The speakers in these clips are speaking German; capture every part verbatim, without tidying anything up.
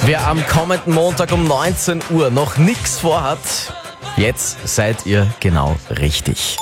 Wer am kommenden Montag um neunzehn Uhr noch nichts vorhat, jetzt seid ihr genau richtig.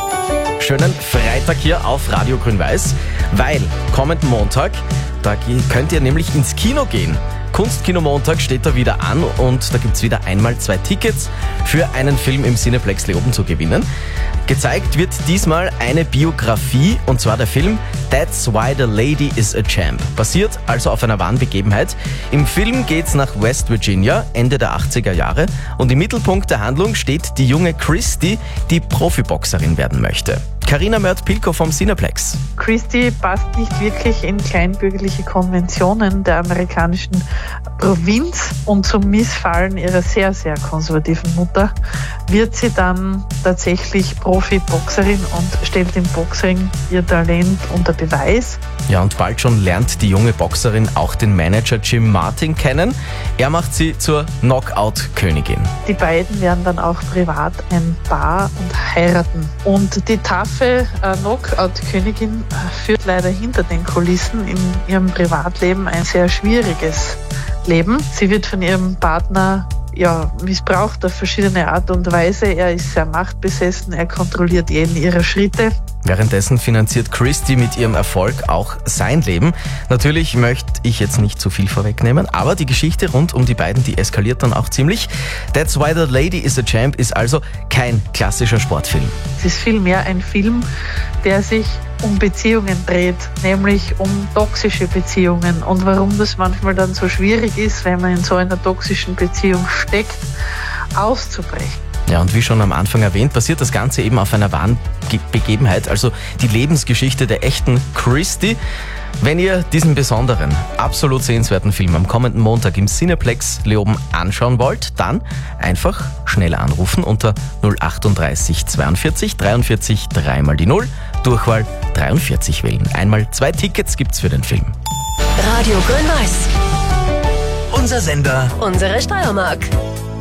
Schönen Freitag hier auf Radio Grün-Weiß, weil kommenden Montag, da könnt ihr nämlich ins Kino gehen. Kunstkino Montag steht da wieder an und da gibt's wieder einmal zwei Tickets für einen Film im Cineplex Leoben zu gewinnen. Gezeigt wird diesmal eine Biografie und zwar der Film That's Why the Lady is a Champ. Basiert also auf einer wahren Begebenheit. Im Film geht's nach West Virginia, Ende der achtziger Jahre und im Mittelpunkt der Handlung steht die junge Christy, die Profiboxerin werden möchte. Carina Mört-Pilko vom Cineplex. Christy passt nicht wirklich in kleinbürgerliche Konventionen der amerikanischen Provinz und zum Missfallen ihrer sehr, sehr konservativen Mutter wird sie dann tatsächlich Profiboxerin und stellt im Boxring ihr Talent unter Beweis. Ja, und bald schon lernt die junge Boxerin auch den Manager Jim Martin kennen. Er macht sie zur Knockout-Königin. Die beiden werden dann auch privat ein Paar und heiraten. Und die taffe äh, Knockout-Königin führt leider hinter den Kulissen in ihrem Privatleben ein sehr schwieriges Leben. Sie wird von ihrem Partner ja, missbraucht auf verschiedene Art und Weise. Er ist sehr machtbesessen, er kontrolliert jeden ihrer Schritte. Währenddessen finanziert Christy mit ihrem Erfolg auch sein Leben. Natürlich möchte ich jetzt nicht zu viel vorwegnehmen, aber die Geschichte rund um die beiden, die eskaliert dann auch ziemlich. That's Why the Lady is a Champ ist also kein klassischer Sportfilm. Es ist vielmehr ein Film, der sich um Beziehungen dreht, nämlich um toxische Beziehungen und warum das manchmal dann so schwierig ist, wenn man in so einer toxischen Beziehung steckt, auszubrechen. Ja, und wie schon am Anfang erwähnt, basiert das Ganze eben auf einer wahren Ge- Begebenheit, also die Lebensgeschichte der echten Christy. Wenn ihr diesen besonderen, absolut sehenswerten Film am kommenden Montag im Cineplex Leoben anschauen wollt, dann einfach schnell anrufen unter null achtunddreißig zweiundvierzig dreiundvierzig drei mal die null, Durchwahl dreiundvierzig wählen. Einmal zwei Tickets gibt's für den Film. Radio Grün-Weiß. Unser Sender. Unsere Steiermark.